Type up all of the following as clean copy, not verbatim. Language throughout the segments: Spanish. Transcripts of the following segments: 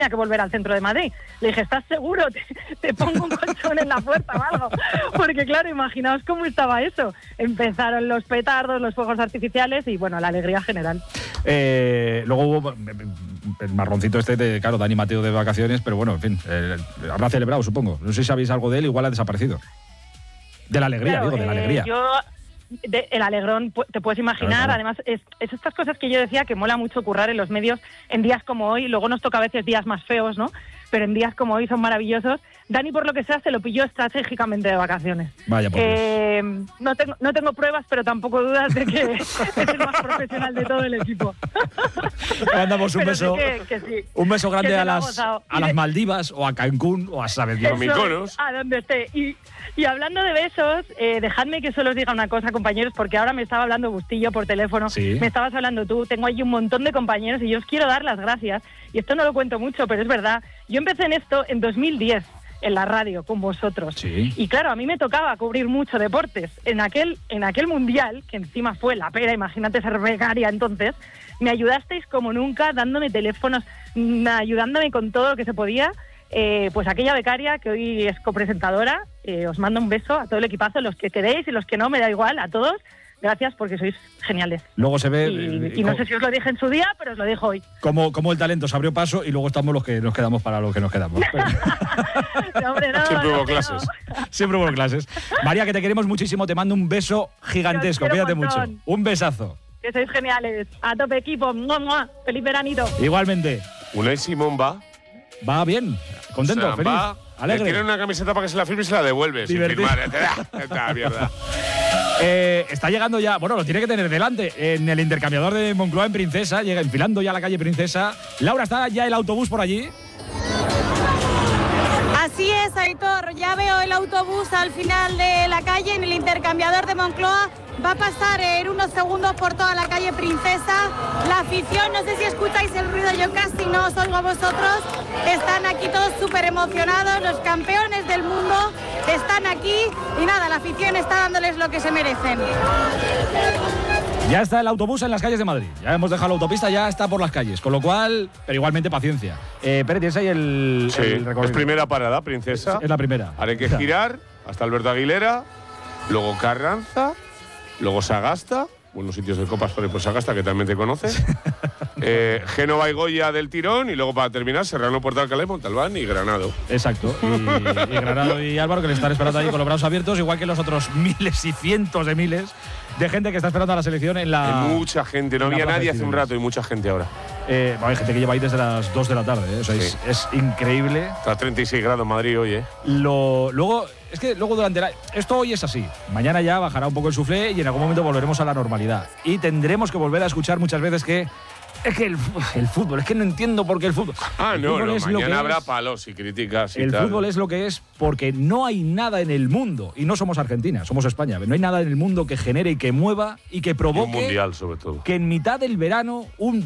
que volver al centro de Madrid. Le dije, ¿estás seguro? Te pongo un colchón en la puerta o algo. Porque claro, imaginaos cómo estaba eso. Empezaron los petardos, los fuegos artificiales y bueno, la alegría general. Luego hubo el marroncito claro, Dani Mateo de vacaciones, pero bueno, en fin, habrá celebrado, supongo. No sé si sabéis algo de él, igual ha desaparecido. De la alegría, Claro, de la alegría. El alegrón, te puedes imaginar, claro. Además es estas cosas que yo decía que mola mucho currar en los medios en días como hoy, luego nos toca a veces días más feos, ¿no? Pero en días como hoy son maravillosos. Dani, por lo que sea, se lo pilló estratégicamente de vacaciones. Vaya, pues. No tengo pruebas, pero tampoco dudas de que es el más profesional de todo el equipo. Le mandamos un beso. Que sí, un beso grande que a las Maldivas o a Cancún o a Mykonos. A donde esté. Y hablando de besos, dejadme que solo os diga una cosa, compañeros, porque ahora me estaba hablando Bustillo por teléfono, sí. Me estabas hablando tú, tengo ahí un montón de compañeros y yo os quiero dar las gracias. Y esto no lo cuento mucho, pero es verdad. Yo empecé en esto en 2010, en la radio, con vosotros. Sí. Y claro, a mí me tocaba cubrir mucho deportes. En aquel mundial, que encima fue la pera, imagínate ser becaria entonces, me ayudasteis como nunca, dándome teléfonos, ayudándome con todo lo que se podía. Pues aquella becaria que hoy es copresentadora, os mando un beso a todo el equipazo, los que queréis y los que no, me da igual, a todos. Gracias porque sois geniales. Luego se ve... Y no sé si os lo dije en su día, pero os lo dijo hoy. Como el talento se abrió paso y luego estamos los que nos quedamos para lo que nos quedamos. No, hombre, no, Siempre hubo no, clases. Siempre hubo clases. María, que te queremos muchísimo, te mando un beso gigantesco. Cuídate mucho. Un besazo. Que sois geniales. A tope equipo. ¡Mua, mua! ¡Feliz veranito! Igualmente. Unai Simón Va bien. Contento, o sea, feliz. Alegre. Le tiran una camiseta para que se la firme y se la devuelve sin firmar. Esta mierda. Está llegando ya, bueno, lo tiene que tener delante, en el intercambiador de Moncloa en Princesa, llega enfilando ya la calle Princesa. Laura, ¿está ya el autobús por allí? Así es, Aitor, ya veo el autobús al final de la calle, en el intercambiador de Moncloa. Va a pasar en unos segundos por toda la calle Princesa. La afición, no sé si escucháis el ruido, yo casi no os oigo a vosotros. Están aquí todos súper emocionados, los campeones del mundo están aquí y nada, la afición está dándoles lo que se merecen. Ya está el autobús en las calles de Madrid. Ya hemos dejado la autopista, ya está por las calles. Con lo cual, pero igualmente paciencia. Pérez, ¿tienes ahí el recorrido? Es primera parada, Princesa. Es la primera. Ahora hay que girar hasta Alberto Aguilera, luego Carranza, luego Sagasta. Buenos sitios de copas por Sagasta, que también te conoces. Génova y Goya del tirón. Y luego para terminar, Serrano, Puerto Alcalá, Montalbán y Granado. Exacto. Y Granado y Álvaro, que le están esperando ahí con los brazos abiertos, igual que los otros miles y cientos de miles de gente que está esperando a la selección en la... Hay mucha gente. No había nadie hace un rato y mucha gente ahora. Hay gente que lleva ahí desde las 2 de la tarde. O sea, sí. es increíble. Está a 36 grados en Madrid hoy, Luego durante esto hoy es así. Mañana ya bajará un poco el suflé y en algún momento volveremos a la normalidad. Y tendremos que volver a escuchar muchas veces que es que el fútbol, es que no entiendo por qué el fútbol. Mañana habrá palos y críticas y el tal. fútbol es lo que es porque no hay nada en el mundo, y no somos Argentina, somos España, no hay nada en el mundo que genere y que mueva y que provoque y un mundial, sobre todo, que en mitad del verano, un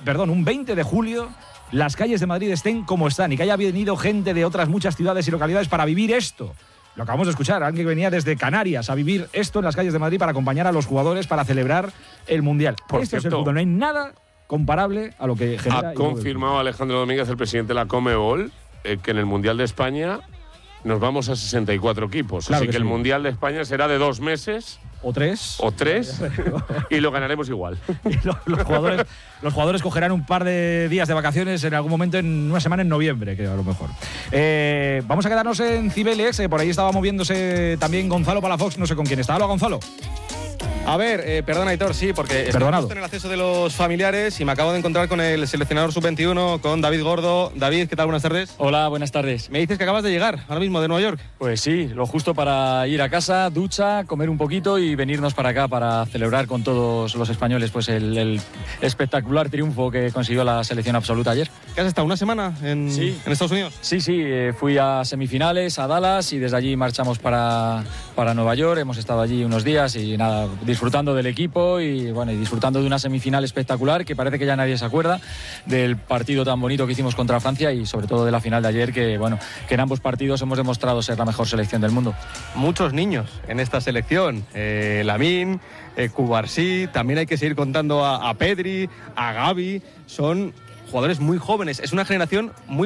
20 de julio, las calles de Madrid estén como están y que haya venido gente de otras muchas ciudades y localidades para vivir esto. Lo acabamos de escuchar, alguien que venía desde Canarias a vivir esto en las calles de Madrid para acompañar a los jugadores para celebrar el mundial. Por esto cierto, es el fútbol, no hay nada comparable a lo que genera. Ha confirmado Alejandro Domínguez, el presidente de la Conmebol, que en el Mundial de España nos vamos a 64 equipos. Claro así que sí. El Mundial de España será de 2 meses. O 3. Y lo ganaremos igual. Y los jugadores cogerán un par de días de vacaciones en algún momento, en una semana en noviembre, creo, a lo mejor. Vamos a quedarnos en Cibeles, por ahí estaba moviéndose también Gonzalo Palafox, no sé con quién está. Hola, Gonzalo. A ver, perdona, Aitor, sí, porque estoy justo en el acceso de los familiares y me acabo de encontrar con el seleccionador sub-21, con David Gordo. David, ¿qué tal? Buenas tardes. Hola, buenas tardes. Me dices que acabas de llegar ahora mismo de Nueva York. Pues sí, lo justo para ir a casa, ducha, comer un poquito y venirnos para acá para celebrar con todos los españoles pues el espectacular triunfo que consiguió la selección absoluta ayer. ¿Qué has estado una semana en Estados Unidos? Sí, fui a semifinales, a Dallas, y desde allí marchamos para Nueva York. Hemos estado allí unos días y nada, disfrutando del equipo y bueno, y disfrutando de una semifinal espectacular que parece que ya nadie se acuerda del partido tan bonito que hicimos contra Francia y sobre todo de la final de ayer, que bueno, que en ambos partidos hemos demostrado ser la mejor selección del mundo. Muchos niños en esta selección, Lamine, Cubarsí, también hay que seguir contando a Pedri, a Gavi, son jugadores muy jóvenes, es una generación muy